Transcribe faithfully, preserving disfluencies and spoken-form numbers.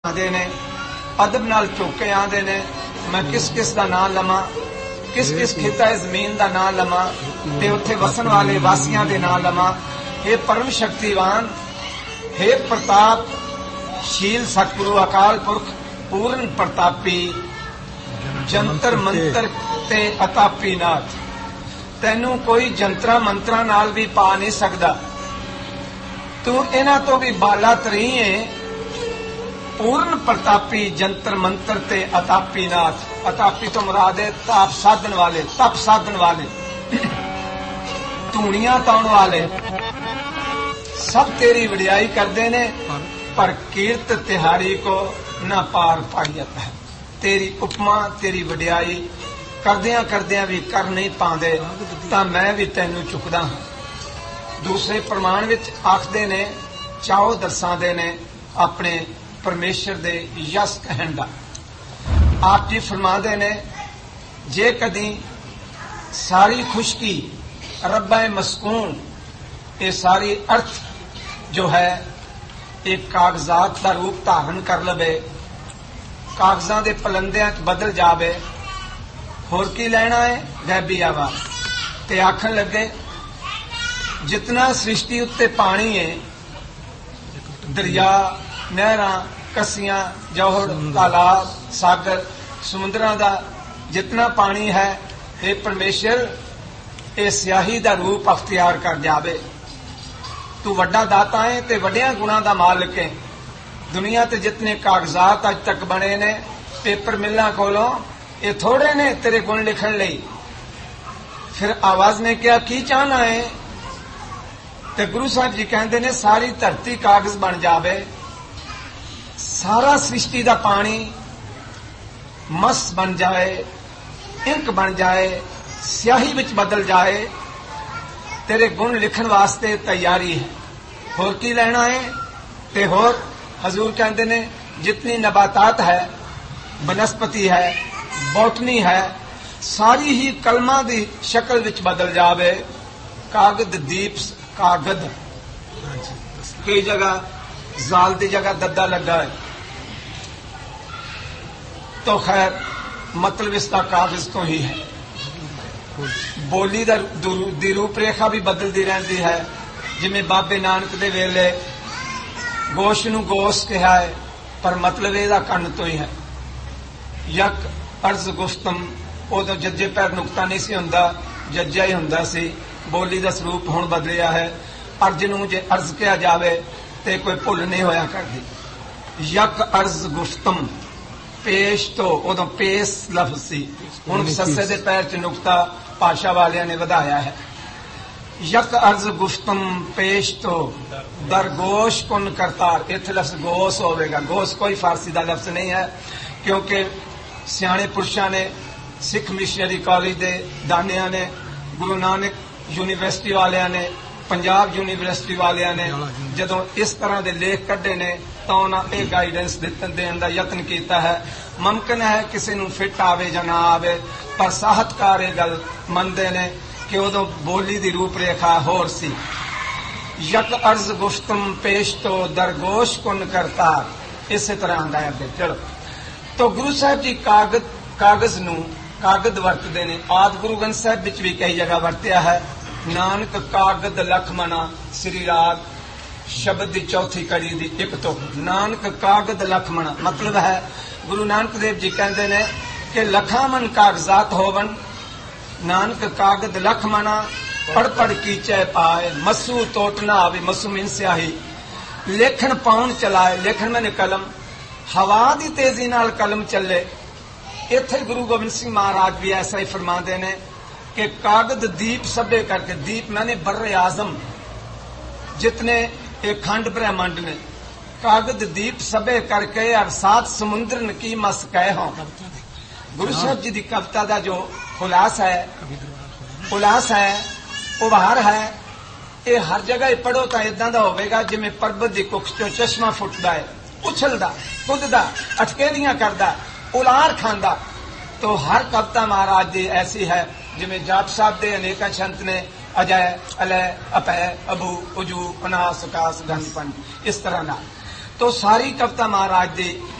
आंदे ने अदब नाल चौके आंदे ने मैं किस किस दा नाम लवां किस किस खिता जमीन दा नाम लवां ते उत्थे वसन वाले वासियां दे नाम लवां। हे परम शक्तिवान, हे प्रताप शील सतगुरु अकाल पुरख पूर्ण प्रतापी जंतर मंत्र ते अतापी नाथ, तैनू कोई जंतरा मंत्रा नाल भी पा नहीं सकदा। तू इन्हां तो भी बाला तरी है, पूर्ण प्रतापी जंतर मंत्र ते अतापी नाथ। अतापी तो मुराद है ताप साधन वाले, तप साधन वाले, धूणियां ताउण वाले, सब तेरी वडियाई करते ने, पर कीर्त तिहारी को न पार पाड़ियत है। तेरी उपमा तेरी वडियाई करदियां करदियां भी कर नहीं पाते, तां मैं भी तैनू चुकदा हां। दूसरे प्रमाण विच आखदे ने, चाओ दर्सांदे ने अपने परमेश्वर दे यस कहण दा। आप जी फरमाते ने, जे कदी सारी खुशकी रब्बा मस्कून, ये सारी अर्थ जो है एक कागजात का रूप धारण कर लवे, कागजां दे पलंदियां च बदल जावे, होर की लेना है गैबी आवाज ते आखन लगे, जितना सृष्टि उत्ते पानी है, दरिया नहरां कसियां जौहड़ तालाब सागर समुद्रां दा जितना पानी है, हे परमेश्वर ये स्याही दा रूप अख्तियार कर जावे। तू वड्डा दाता है ते वड्डियां गुणां दा मालिक है। दुनिया ते जितने कागजात अज तक बने ने पेपर मिलां कोलों, ये थोड़े ने तेरे गुण लिखण लई। फिर आवाज ने क्या की चाहना है, ते गुरु साहब जी कहते ने, सारी धरती कागज बन जावे, सारा सृष्टि दा पानी मस बन जाए, इंक बन जाए, स्याही विच बदल जाए, तेरे गुण लिखण वास्ते तैयारी है। होर की लेना है। ते होर हजूर कहते ने, जितनी नबातात है, वनस्पति है, बॉटनी है, सारी ही कलमा दी शक्ल विच बदल जावे। कागद दीप कागद, कई जगह जाल की जगह दद्दा लगा है, तो खैर मतलब इसका कागज तो ही है। बोली दी रूपरेखा भी बदलती रहती है। जिमें बाबे नानक दे वेले गोश नू गोश कहा है, पर मतलब ਇਹਦਾ ਕੰਨ तो ही है। यक अर्ज गुफ्तम, उदों जज्जे पैर नुकता नहीं सी हुंदा, जज्जा ही हुंदा सी। बोली का स्वरूप हुण बदलिया है। अर्ज नू जे अर्ज किया जावे ते कोई भुल नहीं होया करदी। यक अर्ज गुफ्तम पेश तो उदों पेश लफ्ज सी, हुण सस्से दे पैर च नुकता भाषा वालियां ने वधाया है। यक अर्ज गुफ्तम पेश तो दरगोश कुन करतार, इत्थे लफ्ज गोश होवेगा। गोश कोई फारसी का लफ्ज नहीं है, क्योंकि सियाणे पुरुषां ने, सिख मिशनरी कॉलेज दे दानिया ने, गुरु नानक यूनिवर्सिटी वालियां ने, पंजाब यूनिवर्सिटी वालियां ने जदों इस तरह के लेख कढ़े ने, तो उन्होंने यह गाइडेंस देने का यत्न किया है। मुमकिन है किसी नूं फिट आवे या ना आवे, पर साहतकार यह गल मनते ने कि उदों बोली की रूपरेखा होर सी। यक अर्ज गुफ्तम पेश तो दरगोश कुन करतार, इस तरह आंदा है। चलो, तो गुरु साहब जी कागज कागज नूं कागज वरतते ने। आदि गुरु ग्रंथ साहब विच भी कई जगह वरत्या है। नानक कागद लखमना श्री राग शब्द की चौथी कड़ी दी एक तो नानक कागद लखमना, मतलब है गुरु नानक देव जी कहते हैं कि लखा मन कागजात होवन, नानक कागद लखमना पढ़ पढ़ कीचे पाए, मसू तोटना आवे, मसू मीन स्याही, लेखन पाउन चलाए, लेखन मैंने कलम, हवा की तेजी नाल कलम चले। इत्थे गुरु गोबिंद सिंह महाराज भी ऐसा ही फरमाते हैं कि कागद दीप सभे करके, दीप मैंने बर्रे आजम जितने एक खंड ब्रह्मांड ने, कागद दीप सभे करके और सात समुद्र की मस कह हो। गुरु साहब जी की कविता का जो खुलासा है, खुलासा है, उभार है, ये हर जगह पढ़ो तो इदा का होगा जिमें पर्वत की कुख चो चश्मा फुटता है, उछलदा कुददा अटकेलियां करदा, उलार खांदा। तो हर कविता महाराज जी ऐसी है जिमें जाप साहब दे अनेक छंत ने, अजय अलय अपय अबू उजू अनास कास गन पंच, इस तरह ना। तो सारी कविता महाराज दी